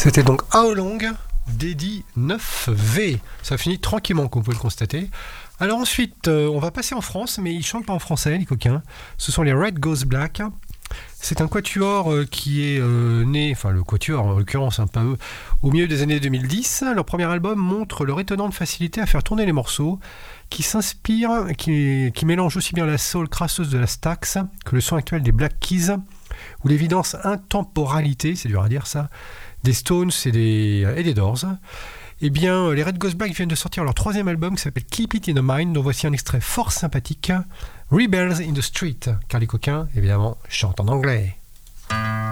C'était donc How Long d'Eddie 9V. Ça finit tranquillement, comme vous pouvez le constater. Alors ensuite, on va passer en France, mais ils chantent pas en français, les coquins. Ce sont les Red Goes Black. C'est un quatuor qui est né, enfin le quatuor en l'occurrence, un peu eux, au milieu des années 2010. Leur premier album montre leur étonnante facilité à faire tourner les morceaux, qui s'inspire, qui mélange aussi bien la soul crasseuse de la Stax que le son actuel des Black Keys, ou l'évidence intemporalité, c'est dur à dire ça, des Stones et des Doors. Eh bien, les Red Goes Black viennent de sortir leur troisième album qui s'appelle Keep It in the Mind, dont voici un extrait fort sympathique, Rebels in the Street, car les coquins, évidemment, chantent en anglais.